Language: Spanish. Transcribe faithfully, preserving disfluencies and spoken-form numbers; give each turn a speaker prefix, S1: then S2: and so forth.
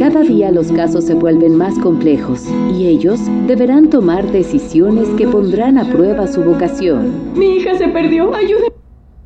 S1: Cada día los casos se vuelven más complejos y ellos deberán tomar decisiones que pondrán a prueba su vocación.
S2: Mi hija se perdió. ¡Ayúdenme!